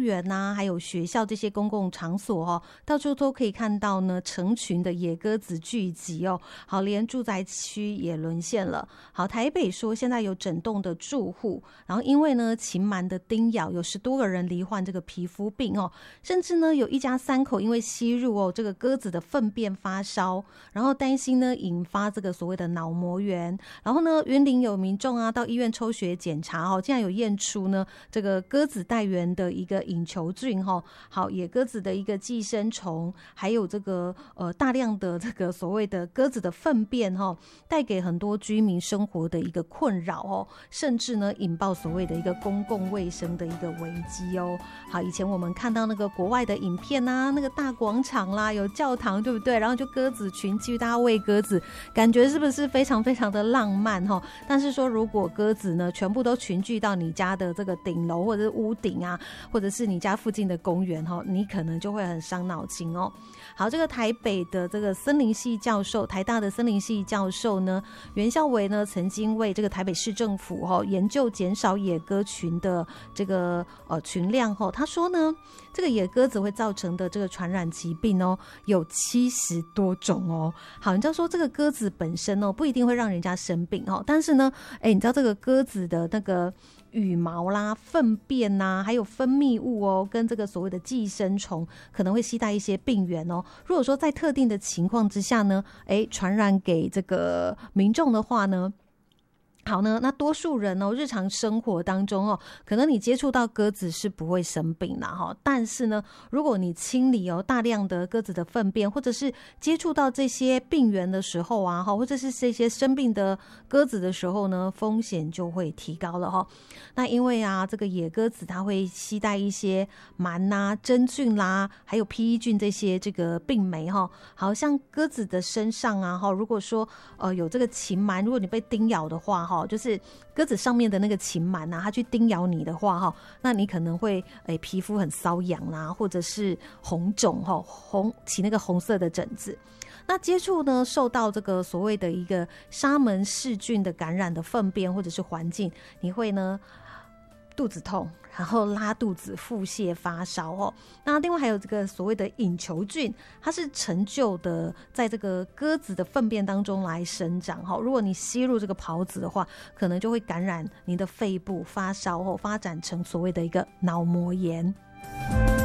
园啊，还有学校这些公共场所哦，到处都可以看到呢成群的野鸽子聚集哦。好，连住宅区也沦陷了。好，台北说现在有整栋的住户，然后因为呢禽螨的叮咬，有10多个人罹患这个皮肤病哦，甚至呢有一家3口因为吸入这个鸽子的粪便发烧，然后担心呢引发这个所谓的脑膜炎。然后呢云林有民众啊到医院抽血检查哦，竟然有验出呢这个鸽子带源的一个隐球菌哦，好，野鸽子的一个寄生虫，还有这个大量的这个所谓的鸽子的粪便哦，带给很多居民生活的一个困扰哦，甚至呢引爆所谓的一个公共卫生的一个危机哦。好，以前我们看到那个国外的影片啊，那个大广场啦，有教堂，对不对？然后就鸽子群聚，大家喂鸽子，感觉是不是非常非常的浪漫哦？但是说如果鸽子呢全部都群聚到你家的这个顶楼或者是屋顶啊，或者是你家附近的公园哦，你可能就会很伤脑筋哦。好，这个台北的这个森林系教授，台大的森林系教授呢袁孝维呢曾经为这个台北市政府研究减少野鸽群的这个群量他说呢这个野鸽子会造成的这个传染疾病有70多种哦。好，你知道说这个鸽子本身不一定会让人家生病但是呢你知道这个鸽子的那个羽毛啦、粪便啊，还有分泌物跟这个所谓的寄生虫可能会携带一些病原如果说在特定的情况之下呢传染给这个民众的话呢，好呢，那多数人日常生活当中可能你接触到鸽子是不会生病啦但是呢，如果你清理大量的鸽子的粪便，或者是接触到这些病原的时候啊或者是这些生病的鸽子的时候呢，风险就会提高了那因为啊，这个野鸽子它会携带一些螨啦、真菌啦，还有披衣菌这些这个病媒好像鸽子的身上啊如果说有这个禽螨，如果你被叮咬的话就是鸽子上面的那个禽螨啊，它去叮咬你的话那你可能会皮肤很瘙痒啦，或者是红肿起那个红色的疹子。那接触呢受到这个所谓的一个沙门氏菌的感染的粪便或者是环境，你会呢肚子痛，然后拉肚子、腹泻、发烧那另外还有这个所谓的隐球菌，它是陈旧的在这个鸽子的粪便当中来生长如果你吸入这个孢子的话，可能就会感染你的肺部，发烧发展成所谓的一个脑膜炎。